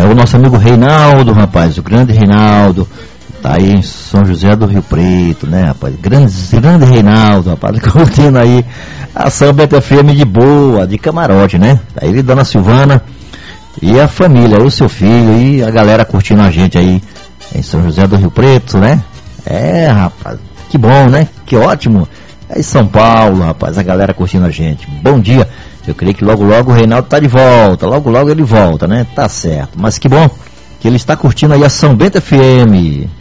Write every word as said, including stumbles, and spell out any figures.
o nosso amigo Reinaldo, rapaz, o grande Reinaldo, tá aí em São José do Rio Preto, né, rapaz? Grande, grande Reinaldo, rapaz, curtindo aí a São Bento F M de boa, de camarote, né? Aí ele, Dona Silvana e a família, o seu filho e a galera curtindo a gente aí em São José do Rio Preto, né? É, rapaz, que bom, né? Que ótimo. Aí São Paulo, rapaz, a galera curtindo a gente. Bom dia. Eu creio que logo logo o Reinaldo tá de volta, logo logo ele volta, né? Tá certo. Mas que bom que ele está curtindo aí a São Bento F M.